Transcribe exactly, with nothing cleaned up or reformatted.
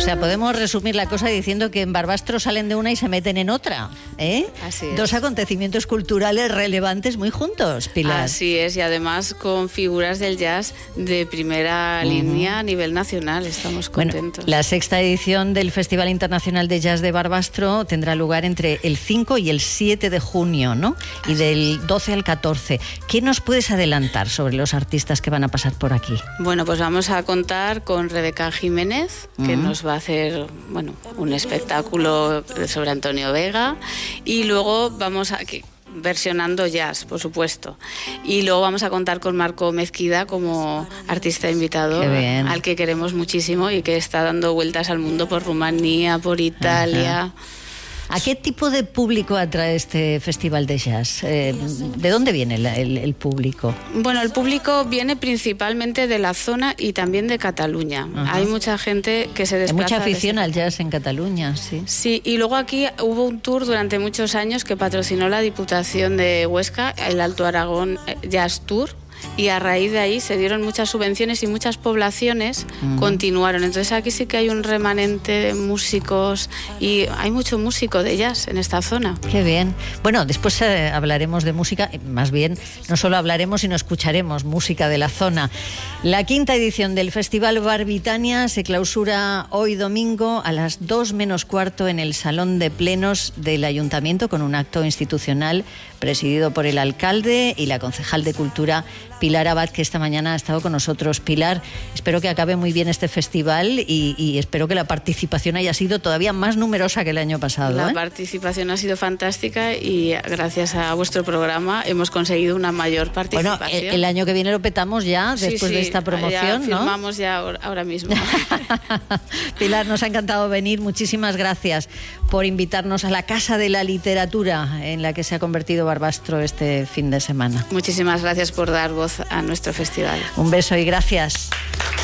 sea, podemos resumir la cosa diciendo que en Barbastro salen de una y se meten en otra, ¿eh? Así es. Dos acontecimientos culturales relevantes muy juntos, Pilar. Así es, y además con figuras del jazz de primera uh-huh. línea a nivel nacional. Estamos contentos. Bueno, la sexta edición del Festival Internacional de Jazz de Barbastro tendrá lugar entre el cinco y el siete de junio, ¿no? Y del doce al catorce. ¿Qué nos puedes adelantar sobre los artistas que van a pasar por aquí? Bueno, pues vamos a contar con Rebeca Jiménez, que uh-huh. nos va a hacer, bueno, un espectáculo sobre Antonio Vega, y luego vamos a que versionando jazz, por supuesto. Y luego vamos a contar con Marco Mezquida como artista invitado, al que queremos muchísimo y que está dando vueltas al mundo por Rumanía, por Italia. Ajá. ¿A qué tipo de público atrae este festival de jazz? Eh, ¿De dónde viene el, el, el público? Bueno, el público viene principalmente de la zona y también de Cataluña. Ajá. Hay mucha gente que se desplaza. Hay mucha afición al jazz en Cataluña, sí. Sí, y luego aquí hubo un tour durante muchos años que patrocinó la Diputación de Huesca, el Alto Aragón Jazz Tour. Y a raíz de ahí se dieron muchas subvenciones y muchas poblaciones uh-huh. continuaron. Entonces aquí sí que hay un remanente de músicos y hay mucho músico de jazz en esta zona. Qué bien. Bueno, después eh, hablaremos de música, más bien no solo hablaremos sino escucharemos música de la zona. La quinta edición del Festival Barbitania se clausura hoy domingo a las dos menos cuarto en el Salón de Plenos del Ayuntamiento con un acto institucional presidido por el alcalde y la concejal de Cultura Pilar Abad, que esta mañana ha estado con nosotros. Pilar, espero que acabe muy bien este festival y, y espero que la participación haya sido todavía más numerosa que el año pasado. La ¿eh? participación ha sido fantástica y gracias a vuestro programa hemos conseguido una mayor participación. Bueno, el, el año que viene lo petamos ya, después sí, sí, de esta promoción, ya ¿no? Firmamos ya ahora mismo. Pilar, nos ha encantado venir. Muchísimas gracias por invitarnos a la Casa de la Literatura en la que se ha convertido Barbastro este fin de semana. Muchísimas gracias por dar voz a nuestro festival. Un beso y gracias.